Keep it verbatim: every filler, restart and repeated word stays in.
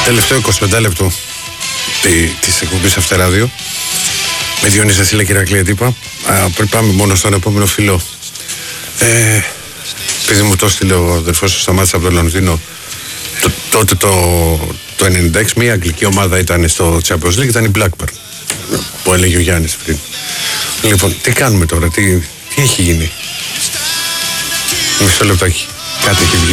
Τελευταίο εικοσιπέντε λεπτό της εκπομπής Αυτεράδιο με Διονύση Ασίλα και Ηρακλή Αντίπα. Πριν πάμε μόνο στον επόμενο φίλο, ε, επειδή μου το έστειλε ο αδερφός του Σταμάτης από το Λονδίνο, το, τότε το, το ενενήντα έξι μια αγγλική ομάδα ήταν στο Champions League, ήταν η Blackburn, που έλεγε ο Γιάννης πριν. Λοιπόν, τι κάνουμε τώρα, τι, τι έχει γίνει? Μισό λεπτάκι, κάτι έχει βγει.